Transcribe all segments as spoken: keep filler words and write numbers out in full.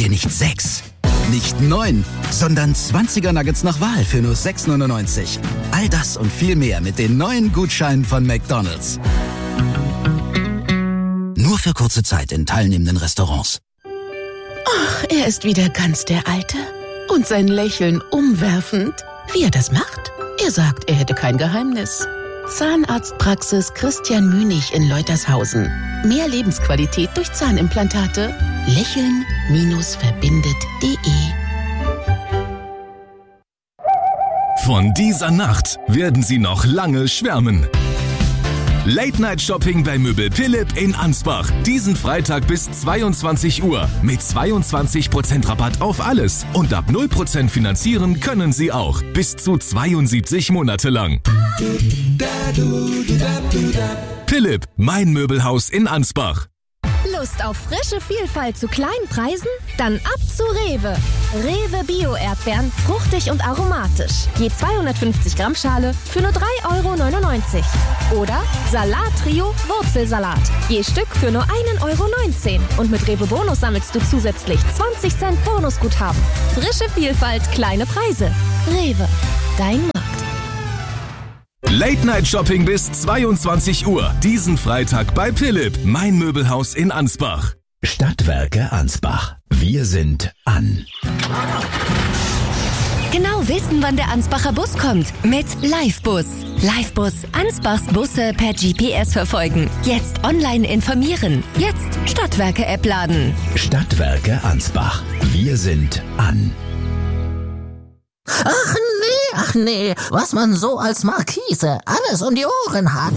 ihr nicht sechs, nicht neun, sondern zwanziger Nuggets nach Wahl für nur sechs neunundneunzig. All das und viel mehr mit den neuen Gutscheinen von McDonald's. Nur für kurze Zeit in teilnehmenden Restaurants. Ach, er ist wieder ganz der Alte. Und sein Lächeln umwerfend. Wie er das macht? Er sagt, er hätte kein Geheimnis. Zahnarztpraxis Christian Münig in Leutershausen. Mehr Lebensqualität durch Zahnimplantate. Lächeln-verbindet punkt de. Von dieser Nacht werden Sie noch lange schwärmen. Late-Night-Shopping bei Möbel Philipp in Ansbach. Diesen Freitag bis zweiundzwanzig Uhr. Mit zweiundzwanzig Prozent Rabatt auf alles. Und ab null Prozent finanzieren können Sie auch. Bis zu zweiundsiebzig Monate lang. Philipp, mein Möbelhaus in Ansbach. Lust auf frische Vielfalt zu kleinen Preisen? Dann ab zu Rewe. Rewe Bio-Erdbeeren, fruchtig und aromatisch. Je zweihundertfünfzig Gramm Schale für nur drei Euro neunundneunzig. Oder Salat-Trio Wurzelsalat. Je Stück für nur ein Euro neunzehn. Und mit Rewe Bonus sammelst du zusätzlich zwanzig Cent Bonusguthaben. Frische Vielfalt, kleine Preise. Rewe, dein Markt. Late-Night-Shopping bis zweiundzwanzig Uhr. Diesen Freitag bei Philipp, mein Möbelhaus in Ansbach. Stadtwerke Ansbach. Wir sind an. Genau wissen, wann der Ansbacher Bus kommt. Mit Livebus. Livebus. Ansbachs Busse per G P S verfolgen. Jetzt online informieren. Jetzt Stadtwerke-App laden. Stadtwerke Ansbach. Wir sind an. Ach nee, ach nee, was man so als Markise alles um die Ohren hat.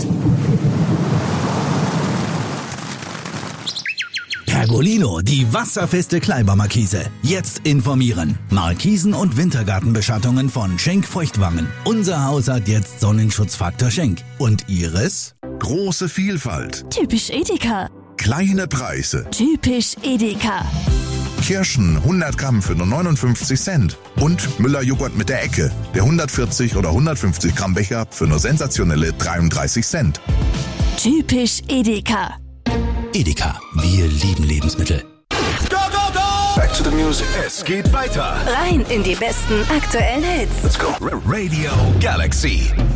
Pergolino, die wasserfeste Kleibermarkise. Jetzt informieren. Markisen und Wintergartenbeschattungen von Schenk Feuchtwangen. Unser Haus hat jetzt Sonnenschutzfaktor Schenk. Und Ihres? Große Vielfalt. Typisch Edeka. Kleine Preise. Typisch Edeka. Kirschen hundert Gramm für nur neunundfünfzig Cent. Und Müller-Joghurt mit der Ecke. Der hundertvierzig oder hundertfünfzig Gramm Becher für nur sensationelle dreiunddreißig Cent. Typisch Edeka. Edeka, wir lieben Lebensmittel. Go, go, go! Back to the music. Es geht weiter. Rein in die besten aktuellen Hits. Let's go. Radio Galaxy.